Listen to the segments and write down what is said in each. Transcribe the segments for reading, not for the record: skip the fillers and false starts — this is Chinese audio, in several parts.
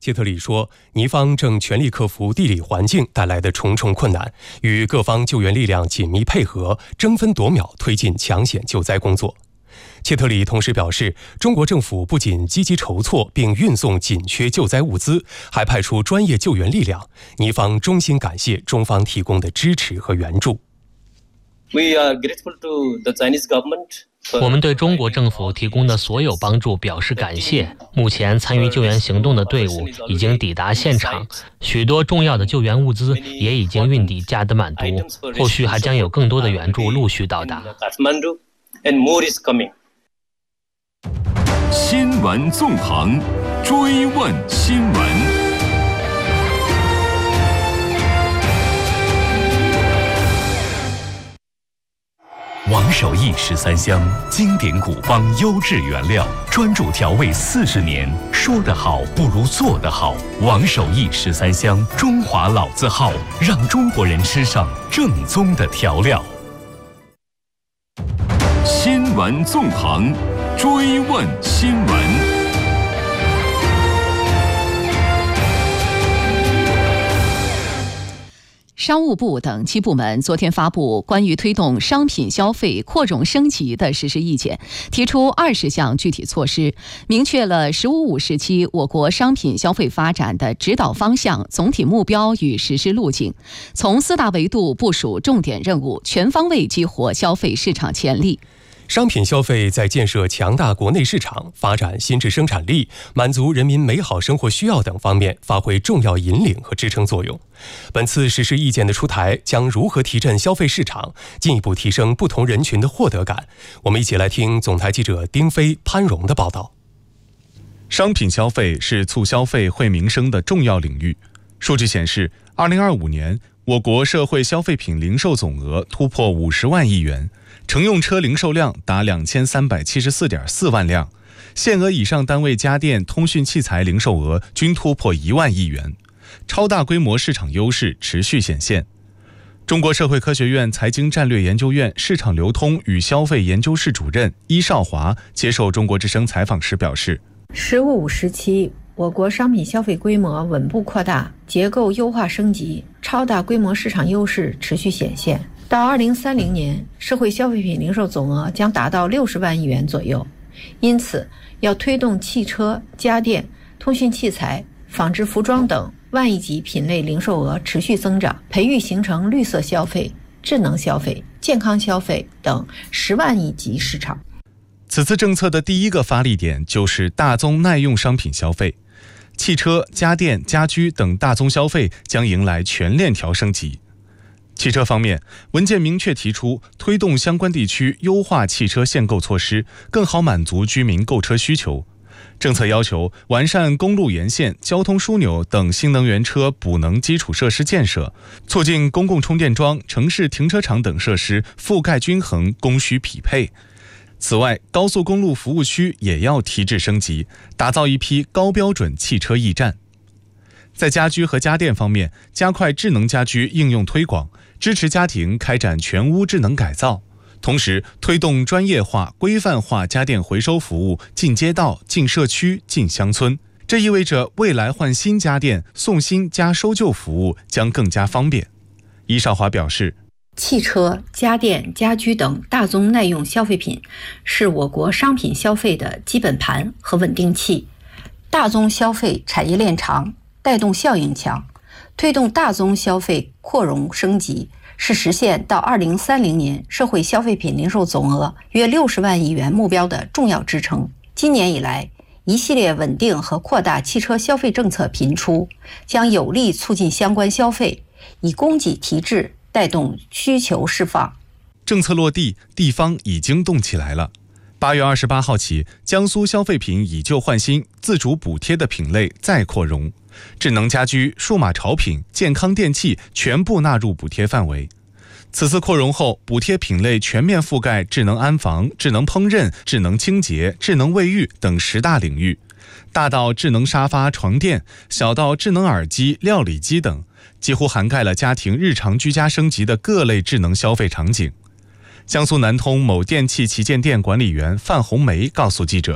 切特里说，尼方正全力克服地理环境带来的重重困难，与各方救援力量紧密配合，争分夺秒推进抢险救灾工作。切特里同时表示，中国政府不仅积极筹措并运送紧缺救灾物资，还派出专业救援力量。尼方衷心感谢中方提供的支持和援助。 We are grateful to the Chinese government. 我们对中国政府提供的所有帮助表示感谢。目前参与救援行动的队伍已经抵达现场，许多重要的救援物资也已经运抵加德满都，后续还将有更多的援助陆续到达。 新闻纵横，追问新闻。王守义13香，经典古方，优质原料，专注调味40年。说得好不如做得好。王守义13香，中华老字号，让中国人吃上正宗的调料。新闻纵横，追问新闻。 商务部等7部门昨天发布关于推动商品消费扩容升级的实施意见，提出20项具体措施，明确了“十五五”时期我国商品消费发展的指导方向、总体目标与实施路径，从4大维度部署重点任务，全方位激活消费市场潜力。 商品消费在建设强大国内市场、发展新质生产力、满足人民美好生活需要等方面发挥重要引领和支撑作用。本次实施意见的出台，将如何提振消费市场，进一步提升不同人群的获得感？我们一起来听总台记者丁飞、潘荣的报道。 商品消费是促消费、惠民生的重要领域。数据显示，2025年我国社会消费品零售总额突破50万亿元。乘用车零售量达2374.4万辆，限额以上单位家电、通讯器材零售额均突破1万亿元，超大规模市场优势持续显现。中国社会科学院财经战略研究院市场流通与消费研究室主任伊少华接受中国之声采访时表示 ，“15五”时期，我国商品消费规模稳步扩大，结构优化升级，超大规模市场优势持续显现。到2030年，社会消费品零售总额将达到60万亿元左右。因此，要推动汽车、家电、通讯器材、纺织服装等万亿级品类零售额持续增长，培育形成绿色消费、智能消费、健康消费等10万亿级市场。 此次政策的第一个发力点就是大宗耐用商品消费，汽车、家电、家居等大宗消费将迎来全链条升级。汽车方面，文件明确提出推动相关地区优化汽车限购措施，更好满足居民购车需求。政策要求完善公路沿线、交通枢纽等新能源车补能基础设施建设，促进公共充电桩、城市停车场等设施覆盖均衡、供需匹配。此外，高速公路服务区也要提质升级，打造一批高标准汽车驿站。在家居和家电方面，加快智能家居应用推广，支持家庭开展全屋智能改造，同时推动专业化、规范化家电回收服务进街道、进社区、进乡村。这意味着未来换新家电、送新加收旧服务将更加方便。伊少华表示， 汽车、家电、家居等大宗耐用消费品是我国商品消费的基本盘和稳定器，大宗消费产业链长，带动效应强，推动大宗消费扩容升级，是实现到2030年社会消费品零售总额约60万亿元目标的重要支撑。今年以来，一系列稳定和扩大汽车消费政策频出，将有力促进相关消费，以供给提质，带动需求释放。 政策落地，地方已经动起来了。8月28号起，江苏消费品以旧换新自主补贴的品类再扩容，智能家居、数码潮品、健康电器全部纳入补贴范围。此次扩容后，补贴品类全面覆盖智能安防、智能烹饪、智能清洁、智能卫浴等10大领域，大到智能沙发、床垫，小到智能耳机、料理机等，几乎涵盖了家庭日常居家升级的各类智能消费场景。江苏南通某电器旗舰店管理员范红梅告诉记者，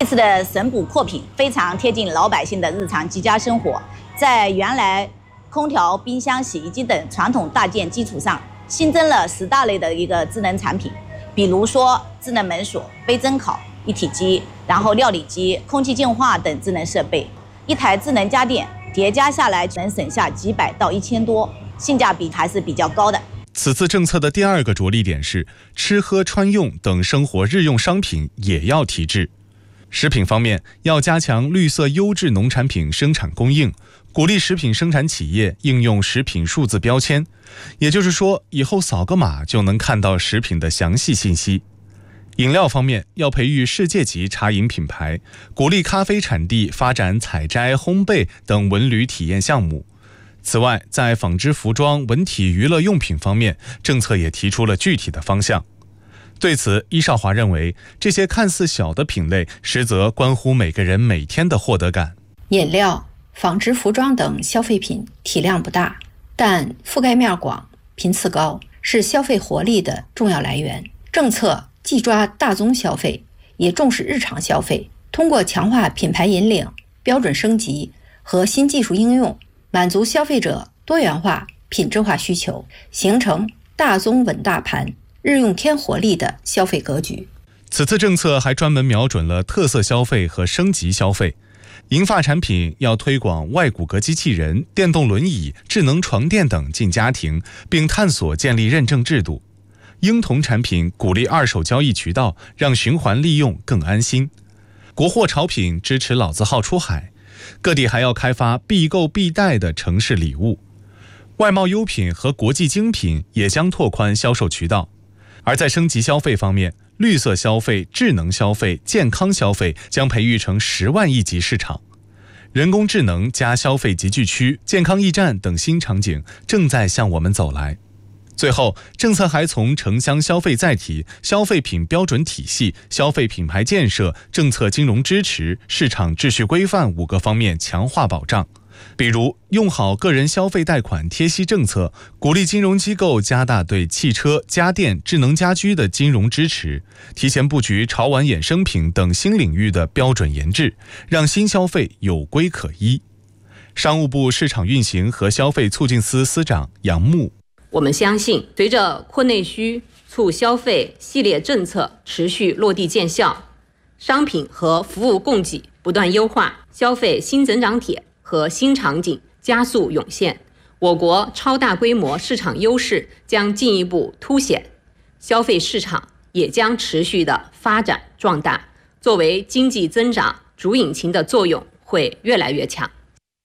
这次的神补扩品非常贴近老百姓的日常居家生活，在原来空调、冰箱、洗衣机等传统大件基础上，新增了10大类的一个智能产品，比如说智能门锁、微蒸烤、一体机，然后料理机、空气净化等智能设备。一台智能家电叠加下来能省下几百到1000多，性价比还是比较高的。 此次政策的第二个着力点是吃喝穿用等生活日用商品也要提质。食品方面，要加强绿色优质农产品生产供应，鼓励食品生产企业应用食品数字标签，也就是说，以后扫个码就能看到食品的详细信息。饮料方面，要培育世界级茶饮品牌，鼓励咖啡产地发展采摘、烘焙等文旅体验项目。此外，在纺织服装、文体娱乐用品方面，政策也提出了具体的方向。对此，伊少华认为，这些看似小的品类，实则关乎每个人每天的获得感。 饮料、纺织服装等消费品体量不大，但覆盖面广、频次高，是消费活力的重要来源。政策既抓大宗消费，也重视日常消费，通过强化品牌引领、标准升级和新技术应用，满足消费者多元化、品质化需求，形成大宗稳大盘、日用添活力的消费格局。 此次政策还专门瞄准了特色消费和升级消费。银发产品要推广外骨骼机器人、电动轮椅、智能床垫等进家庭，并探索建立认证制度。婴童产品鼓励二手交易渠道，让循环利用更安心。国货潮品支持老字号出海，各地还要开发必购必带的城市礼物。外贸优品和国际精品也将拓宽销售渠道。而在升级消费方面，绿色消费、智能消费、健康消费将培育成10万亿级市场。人工智能加消费集聚区、健康驿站等新场景正在向我们走来。最后，政策还从城乡消费载体、消费品标准体系、消费品牌建设、政策金融支持、市场秩序规范5个方面强化保障。比如，用好个人消费贷款贴息政策，鼓励金融机构加大对汽车、家电、智能家居的金融支持，提前布局潮玩衍生品等新领域的标准研制，让新消费有规可依。商务部市场运行和消费促进司司长杨牧： 我们相信，随着扩内需、促消费系列政策持续落地见效，商品和服务供给不断优化，消费新增长点和新场景加速涌现，我国超大规模市场优势将进一步凸显，消费市场也将持续的发展壮大，作为经济增长主引擎的作用会越来越强。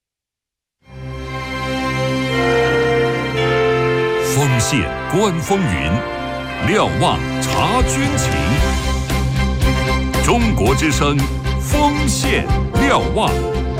锋线观风云，瞭望察军情。中国之声，锋线瞭望。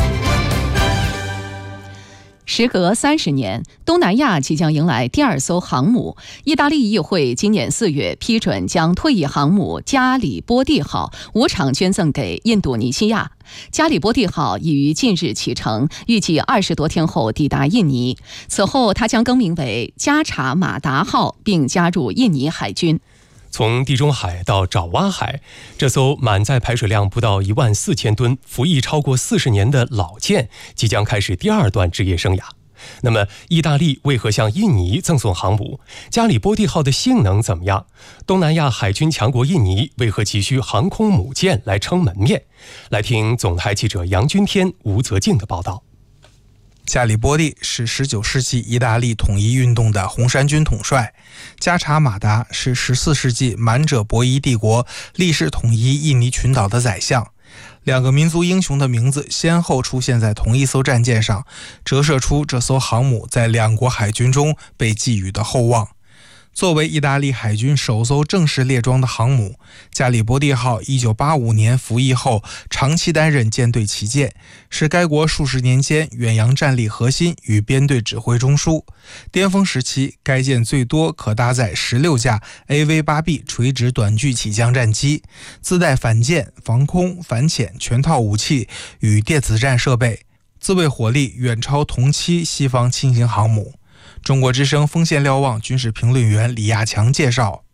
时隔30年，东南亚即将迎来第2艘航母。意大利议会今年4月批准将退役航母加里波第号无偿捐赠给印度尼西亚。加里波第号已于近日启程，预计20多天后抵达印尼。此后，它将更名为加查马达号，并加入印尼海军。 从地中海到爪哇海，这艘满载排水量不到14000吨、服役超过40年的老舰即将开始第2段职业生涯。那么，意大利为何向印尼赠送航母？加里波第号的性能怎么样？东南亚海军强国印尼为何急需航空母舰来撑门面？来听总台记者杨君天、吴泽静的报道。 加里波第是19世纪意大利统一运动的红衫军统帅，加查马达是14世纪满者伯夷帝国历世统一印尼群岛的宰相。2个民族英雄的名字先后出现在同一艘战舰上，折射出这艘航母在2国海军中被寄予的厚望。作为意大利海军首艘正式列装的航母，加里波第号1985年服役后长期担任舰队旗舰，是该国数十年间远洋战力核心与编队指挥中枢。巅峰时期，该舰最多可搭载16架 AV-8B 垂直短距起降战机，自带反舰、防空、反潜全套武器与电子战设备，自卫火力远超同期西方轻型航母。中国之声锋线瞭望军事评论员李亚强介绍，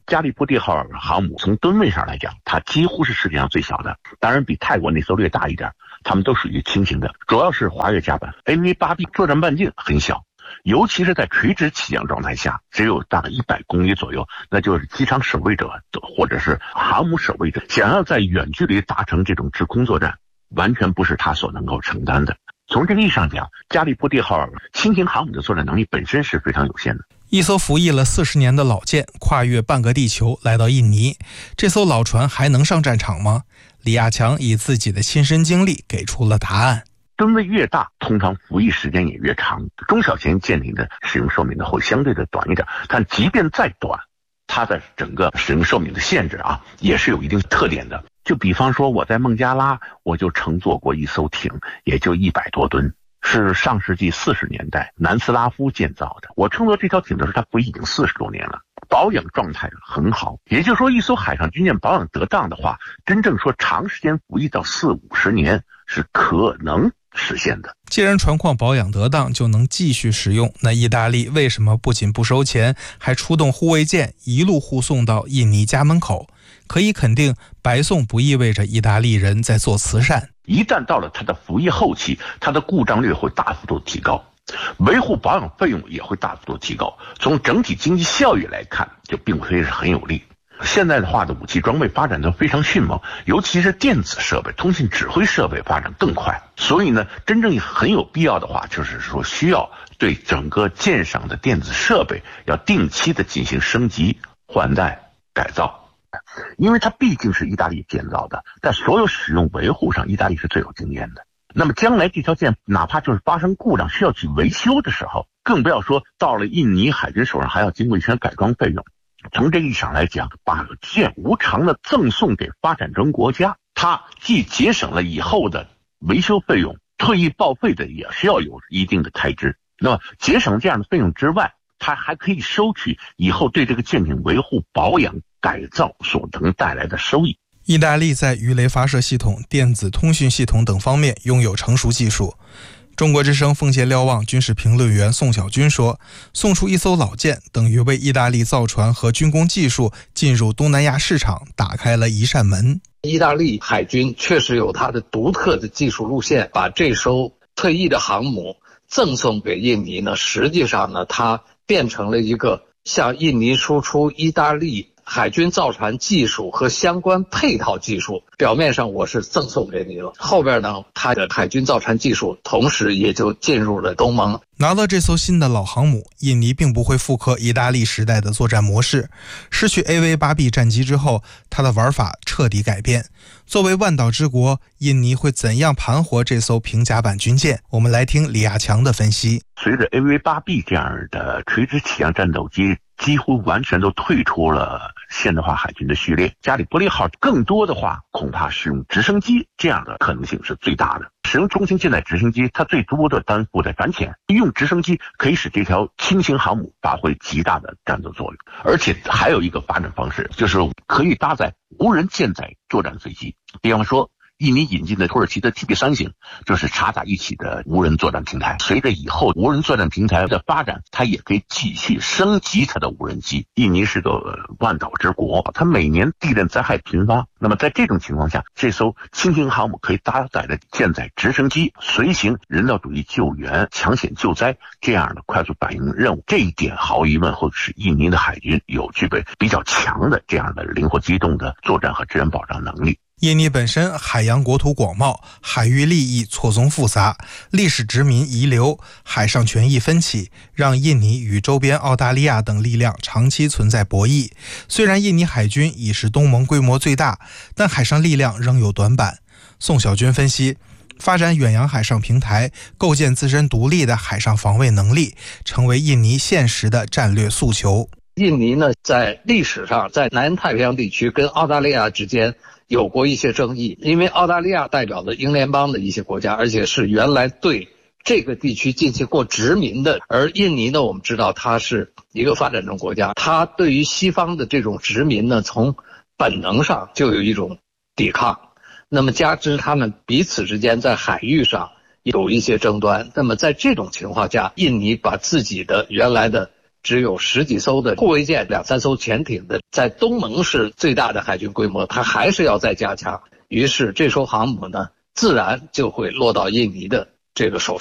加利波第号航母从吨位上来讲，它几乎是世界上最小的，当然比泰国那艘略大一点，它们都属于轻型的，主要是滑跃甲板。AV-8B 作战半径很小，尤其是在垂直起降状态下，只有大概100公里左右，那就是机场守卫者或者是航母守卫者想要在远距离达成这种制空作战，完全不是他所能够承担的。从这个意义上讲，加利波第号轻型航母的作战能力本身是非常有限的。 一艘服役了40年的老舰跨越半个地球来到印尼，这艘老船还能上战场吗？李亚强以自己的亲身经历给出了答案。 吨位越大，通常服役时间也越长。中小型舰艇的使用寿命呢会相对的短一点，但即便再短，它的整个使用寿命的限制也是有一定特点的。就比方说我在孟加拉，我就乘坐过一艘艇，也就100多吨，是上世纪40年代南斯拉夫建造的。我乘坐这条艇的时候，它服役已经40多年了，保养状态很好。也就是说，一艘海上军舰保养得当的话，真正说长时间服役到40-50年是可能实现的。 既然船况保养得当就能继续使用，那意大利为什么不仅不收钱，还出动护卫舰一路护送到印尼家门口？可以肯定，白送不意味着意大利人在做慈善。 一旦到了它的服役后期，它的故障率会大幅度提高，维护保养费用也会大幅度提高。从整体经济效益来看，就并非是很有利。现代化的武器装备发展得非常迅猛，尤其是电子设备、通信指挥设备发展更快。所以呢，真正很有必要的话，就是说需要对整个舰上的电子设备要定期的进行升级、换代、改造。因为它毕竟是意大利建造的，在所有使用维护上，意大利是最有经验的。那么将来这条舰哪怕就是发生故障需要去维修的时候，更不要说到了印尼海军手上还要经过一些改装费用。从这个意义上来讲，把舰无偿的赠送给发展中国家，它既节省了以后的维修费用，退役报废的也是要有一定的开支。那么节省这样的费用之外，它还可以收取以后对这个舰艇维护、保养、改造所能带来的收益。 意大利在鱼雷发射系统、电子通讯系统等方面拥有成熟技术。中国之声奉献瞭望军事评论员宋小军说，送出一艘老舰等于为意大利造船和军工技术进入东南亚市场打开了一扇门。 意大利海军确实有它的独特的技术路线，把这艘退役的航母赠送给印尼呢，实际上呢，它变成了一个向印尼输出意大利海军造船技术和相关配套技术。表面上我是赠送给你了，后边呢，它的海军造船技术同时也就进入了东盟。 拿到这艘新的老航母，印尼并不会复刻意大利时代的作战模式。失去 AV-8B 战机之后，它的玩法彻底改变。作为万岛之国，印尼会怎样盘活这艘平甲板军舰？我们来听李亚强的分析。 随着 AV-8B 这样的垂直起降战斗机几乎完全都退出了现代化海军的序列，加里波利号更多的话恐怕是用直升机，这样的可能性是最大的。使用中型现代直升机，它最多的担负的反潜，用直升机可以使这条轻型航母发挥极大的战斗作用。而且还有一个发展方式，就是可以搭载无人舰载作战飞机，比方说印尼引进的土耳其的 TB3型就是插在一起的无人作战平台。随着以后无人作战平台的发展，它也可以继续升级它的无人机。印尼是个万岛之国，它每年地震灾害频发，那么在这种情况下，这艘轻型航母可以搭载的舰载直升机，随行人道主义救援、抢险救灾这样的快速反应任务。这一点毫无疑问会使印尼的海军有具备比较强的这样的灵活机动的作战和治安保障能力。 印尼本身海洋国土广袤，海域利益错综复杂，历史殖民遗留、海上权益分歧，让印尼与周边澳大利亚等力量长期存在博弈。虽然印尼海军已是东盟规模最大，但海上力量仍有短板。宋小军分析，发展远洋海上平台，构建自身独立的海上防卫能力，成为印尼现实的战略诉求。 印尼呢，在历史上在南太平洋地区跟澳大利亚之间有过一些争议，因为澳大利亚代表了英联邦的一些国家，而且是原来对这个地区进行过殖民的。而印尼呢，我们知道它是一个发展中国家，它对于西方的这种殖民呢，从本能上就有一种抵抗。那么加之他们彼此之间在海域上有一些争端，那么在这种情况下，印尼把自己的原来的只有10几艘的护卫舰、2、3艘潜艇的，在东盟是最大的海军规模，它还是要再加强。于是这艘航母呢，自然就会落到印尼的这个手上。